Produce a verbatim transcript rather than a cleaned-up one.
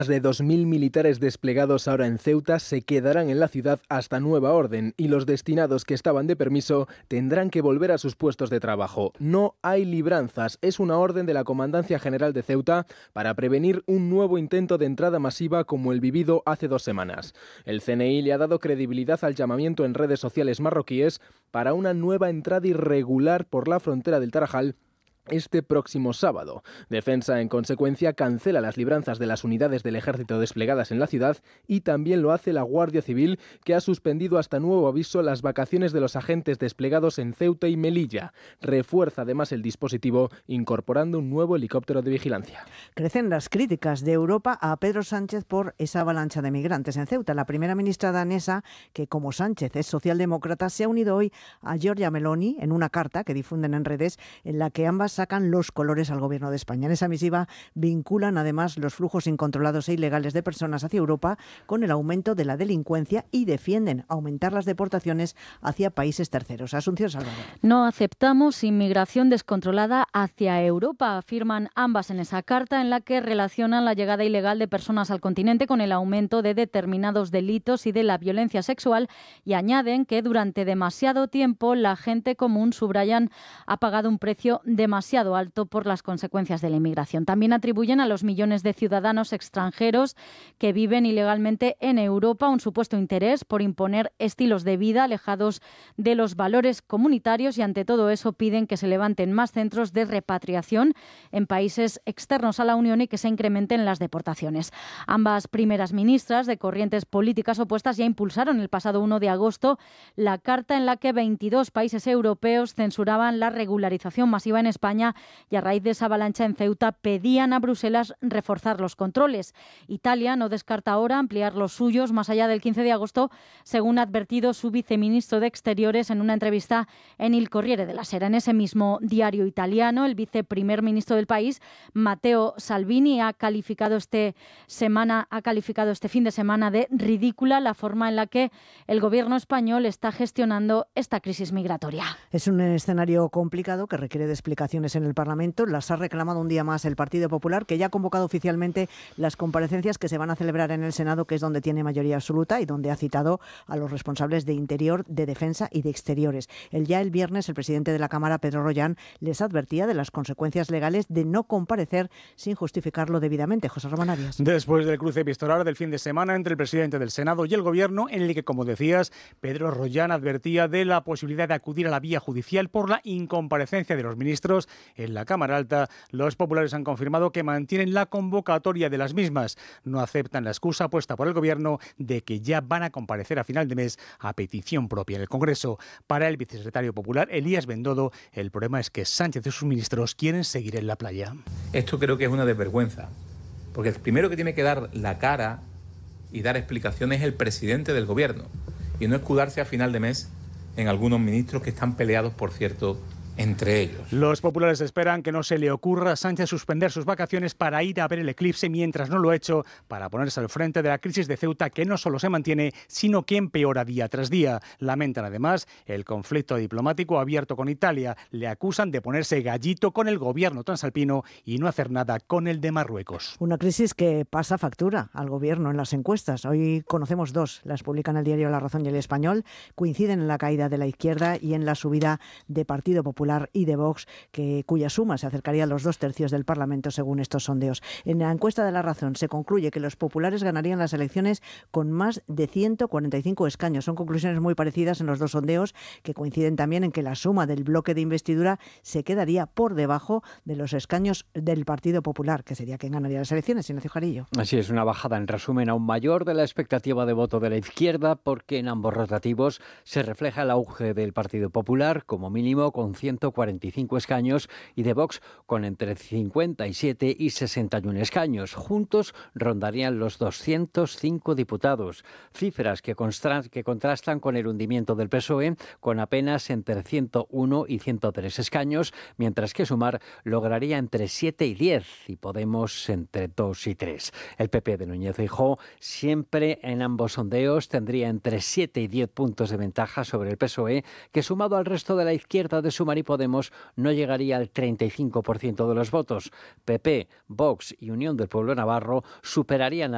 Más de dos mil militares desplegados ahora en Ceuta se quedarán en la ciudad hasta nueva orden y los destinados que estaban de permiso tendrán que volver a sus puestos de trabajo. No hay libranzas, es una orden de la Comandancia General de Ceuta para prevenir un nuevo intento de entrada masiva como el vivido hace dos semanas. El C N I le ha dado credibilidad al llamamiento en redes sociales marroquíes para una nueva entrada irregular por la frontera del Tarajal este próximo sábado. Defensa, en consecuencia, cancela las libranzas de las unidades del ejército desplegadas en la ciudad y también lo hace la Guardia Civil, que ha suspendido hasta nuevo aviso las vacaciones de los agentes desplegados en Ceuta y Melilla. Refuerza además el dispositivo incorporando un nuevo helicóptero de vigilancia. Crecen las críticas de Europa a Pedro Sánchez por esa avalancha de migrantes en Ceuta. La primera ministra danesa, que como Sánchez es socialdemócrata, se ha unido hoy a Giorgia Meloni en una carta que difunden en redes en la que ambas sacan los colores al gobierno de España. En esa misiva vinculan además los flujos incontrolados e ilegales de personas hacia Europa con el aumento de la delincuencia y defienden aumentar las deportaciones hacia países terceros. Asunción Salvador. No aceptamos inmigración descontrolada hacia Europa, afirman ambas en esa carta en la que relacionan la llegada ilegal de personas al continente con el aumento de determinados delitos y de la violencia sexual y añaden que durante demasiado tiempo la gente común, subrayan, ha pagado un precio demasiado demasiado alto por las consecuencias de la inmigración. También atribuyen a los millones de ciudadanos extranjeros que viven ilegalmente en Europa un supuesto interés por imponer estilos de vida alejados de los valores comunitarios y ante todo eso piden que se levanten más centros de repatriación en países externos a la Unión y que se incrementen las deportaciones. Ambas primeras ministras de corrientes políticas opuestas ya impulsaron el pasado uno de agosto la carta en la que veintidós países europeos censuraban la regularización masiva en España y a raíz de esa avalancha en Ceuta pedían a Bruselas reforzar los controles. Italia no descarta ahora ampliar los suyos más allá del quince de agosto, según ha advertido su viceministro de Exteriores en una entrevista en Il Corriere della Sera. En ese mismo diario italiano, el viceprimer ministro del país, Matteo Salvini, ha calificado este semana, ha calificado este fin de semana de ridícula la forma en la que el gobierno español está gestionando esta crisis migratoria. Es un escenario complicado que requiere de explicaciones en el Parlamento. Las ha reclamado un día más el Partido Popular, que ya ha convocado oficialmente las comparecencias que se van a celebrar en el Senado, que es donde tiene mayoría absoluta y donde ha citado a los responsables de Interior, de Defensa y de Exteriores. El ya el viernes, el presidente de la Cámara, Pedro Rollán, les advertía de las consecuencias legales de no comparecer sin justificarlo debidamente. José Ramón Arias. Después del cruce epistolar del fin de semana entre el presidente del Senado y el Gobierno, en el que, como decías, Pedro Rollán advertía de la posibilidad de acudir a la vía judicial por la incomparecencia de los ministros en la Cámara Alta, los populares han confirmado que mantienen la convocatoria de las mismas. No aceptan la excusa puesta por el Gobierno de que ya van a comparecer a final de mes a petición propia en el Congreso. Para el vicesecretario popular, Elías Bendodo, el problema es que Sánchez y sus ministros quieren seguir en la playa. Esto creo que es una desvergüenza, porque el primero que tiene que dar la cara y dar explicaciones es el presidente del Gobierno, y no escudarse a final de mes en algunos ministros que están peleados, por cierto, entre ellos. Los populares esperan que no se le ocurra a Sánchez suspender sus vacaciones para ir a ver el eclipse, mientras no lo ha hecho, para ponerse al frente de la crisis de Ceuta, que no solo se mantiene, sino que empeora día tras día. Lamentan además el conflicto diplomático abierto con Italia. Le acusan de ponerse gallito con el gobierno transalpino y no hacer nada con el de Marruecos. Una crisis que pasa factura al gobierno en las encuestas. Hoy conocemos dos, las publican el diario La Razón y El Español. Coinciden en la caída de la izquierda y en la subida de Partido Popular y de Vox, que, cuya suma se acercaría a los dos tercios del Parlamento según estos sondeos. En la encuesta de La Razón se concluye que los populares ganarían las elecciones con más de ciento cuarenta y cinco escaños. Son conclusiones muy parecidas en los dos sondeos, que coinciden también en que la suma del bloque de investidura se quedaría por debajo de los escaños del Partido Popular, que sería quien ganaría las elecciones. Ignacio Jarillo. Así es, una bajada en resumen aún mayor de la expectativa de voto de la izquierda, porque en ambos rotativos se refleja el auge del Partido Popular, como mínimo con ciento cuarenta y cinco escaños, y de Vox con entre cincuenta y siete y sesenta y uno escaños. Juntos rondarían los doscientos cinco diputados, cifras que, constra- que contrastan con el hundimiento del P S O E, con apenas entre ciento uno y ciento tres escaños, mientras que Sumar lograría entre siete y diez y Podemos entre dos y tres. El P P de Núñez Feijóo, siempre en ambos sondeos, tendría entre siete y diez puntos de ventaja sobre el P S O E, que sumado al resto de la izquierda de Sumar y Podemos no llegaría al treinta y cinco por ciento de los votos. P P, Vox y Unión del Pueblo Navarro superarían a